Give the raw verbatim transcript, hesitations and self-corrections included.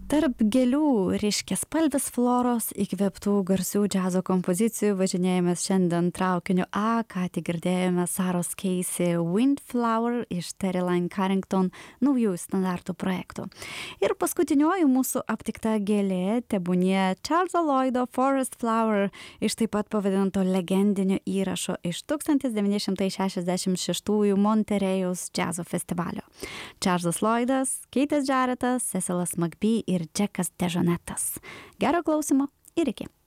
Tarp gėlių ryškiaspalvės floros įkvėptų garsių džiazo kompozicijų važinėjomės šiandien traukiniu A, ką tik girdėjome Saros Casey Windflower iš Terry Lyne Carrington naujųjų standartų projektų. Ir paskutinioji mūsų aptikta gėlė tebūnie Charleso Lloydo Forest Flower iš taip pat pavadinto legendinio įrašo iš tūkstantis devyni šimtai šešiasdešimt šeštųjų Monterėjaus džiazo festivalio. Charlesas Lloydas, Keithas Jarrettas, Cecilas McBee ir Džekas Dežonetas. Gero klausimo ir iki.